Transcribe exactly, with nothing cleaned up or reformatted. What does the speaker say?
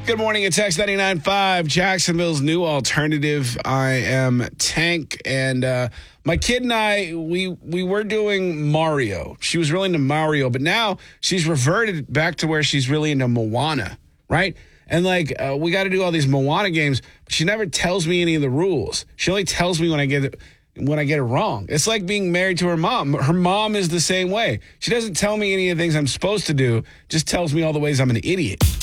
Good morning. It's X ninety-nine point five, Jacksonville's new alternative. I am Tank, and uh, my kid and I, we we were doing Mario. She was really into Mario, but now she's reverted back to where she's really into Moana, right? And, like, uh, we got to do all these Moana games, but she never tells me any of the rules. She only tells me when I get it, when I get it wrong. It's like being married to her mom. Her mom is the same way. She doesn't tell me any of the things I'm supposed to do, just tells me all the ways I'm an idiot.